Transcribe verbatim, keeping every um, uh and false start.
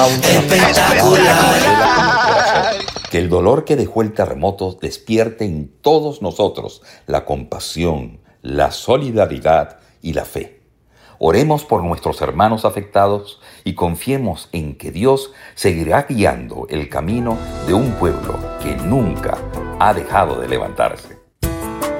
Espectacular. Que el dolor que dejó el terremoto despierte en todos nosotros la compasión, la solidaridad y la fe. Oremos por nuestros hermanos afectados y confiemos en que Dios seguirá guiando el camino de un pueblo que nunca ha dejado de levantarse.